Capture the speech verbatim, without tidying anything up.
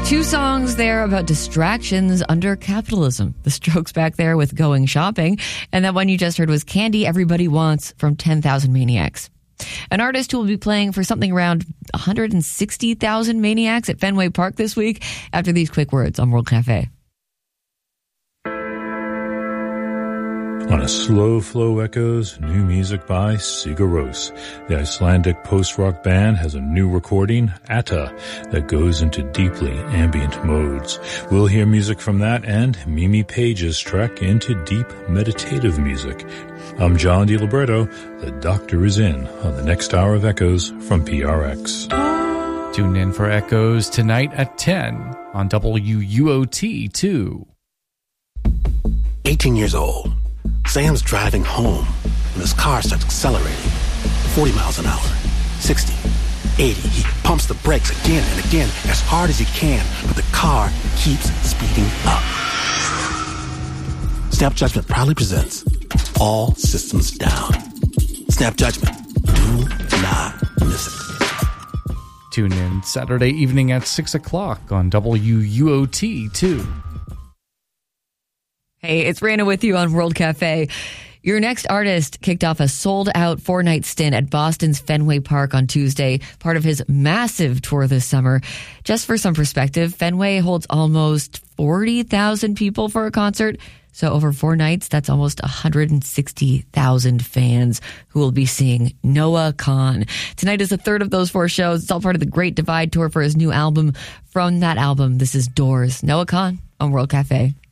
Two songs there about distractions under capitalism. The Strokes back there with Going Shopping. And that one you just heard was Candy Everybody Wants from ten thousand Maniacs. An artist who will be playing for something around one hundred sixty thousand Maniacs at Fenway Park this week after these quick words on World Cafe. On a slow flow echoes, new music by Sigur Rós. The Icelandic post-rock band has a new recording, Atta, that goes into deeply ambient modes. We'll hear music from that and Mimi Page's trek into deep meditative music. I'm John DiLibretto. The Doctor is in on the next hour of Echoes from P R X. Tune in for Echoes tonight at ten on W U O T two. eighteen years old. Sam's driving home when his car starts accelerating. forty miles an hour, sixty, eighty. He pumps the brakes again and again as hard as he can, but the car keeps speeding up. Snap Judgment proudly presents All Systems Down. Snap Judgment. Do not miss it. Tune in Saturday evening at six o'clock on W U O T two. Hey, it's Rana with you on World Cafe. Your next artist kicked off a sold-out four-night stint at Boston's Fenway Park on Tuesday, part of his massive tour this summer. Just for some perspective, Fenway holds almost forty thousand people for a concert. So over four nights, that's almost one hundred sixty thousand fans who will be seeing Noah Kahan. Tonight is the third of those four shows. It's all part of the Great Divide Tour for his new album. From that album, this is Doors. Noah Kahan on World Cafe.